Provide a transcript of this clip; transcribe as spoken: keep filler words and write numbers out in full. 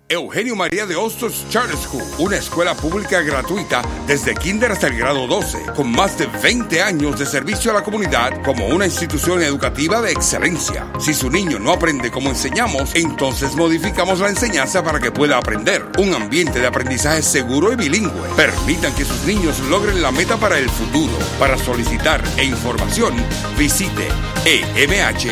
Eugenio María de Hostos Charter School, una escuela pública gratuita desde kinder hasta el grado doce, con más de veinte años de servicio a la comunidad como una institución educativa de excelencia. Si su niño no aprende como enseñamos, entonces modificamos la enseñanza para que pueda aprender. Un ambiente de aprendizaje seguro y bilingüe. Permitan que sus niños logren la meta para el futuro. Para solicitar e información, visite e m h